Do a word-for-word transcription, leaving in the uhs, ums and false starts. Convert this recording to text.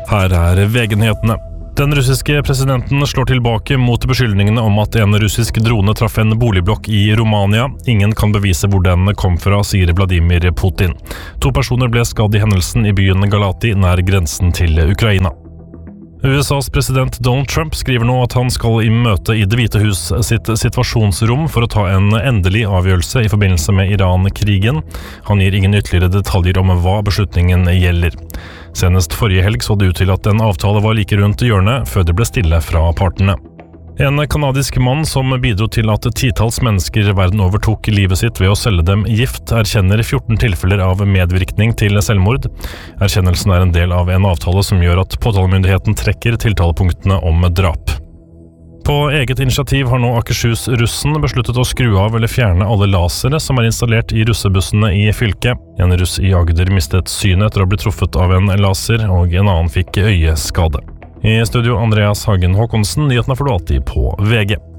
Her er V G-nyhetene. Den russiske presidenten slår tilbake mot beskyldningene om at en russisk drone traff en boligblokk i Romania. Ingen kan bevise hvor den kom fra, sier Vladimir Putin. To personer ble skadd i hendelsen i byen Galati nær grensen til Ukraina. U S A's president Donald Trump skriver nå at han skal i møte i Det hvite hus sitt situasjonsrom for å ta en endelig avgjørelse i forbindelse med Iran-krigen. Han gir ingen ytterligere detaljer om hva beslutningen gjelder. Senest forrige helg så det ut til at en avtale var like rundt hjørnet før det ble stille fra partene. En kanadisk mann som bidro til at titalls mennesker verden over tok livet sitt ved å selge dem gift, erkjenner fjorten tilfeller av medvirkning til selvmord. Erkjennelsen er en del av en avtale som gjør at påtalemyndigheten trekker tiltalepunktene om drap. På eget initiativ har nå Akershus-russen besluttet å skru av eller fjerne alle lasere som er installert i russebussene i fylket. En russ i Agder mistet synet etter å bli truffet av en laser, og en annen fikk øyeskade. I studio Andreas Hagen Håkonsen, nyhetene får du alltid på V G.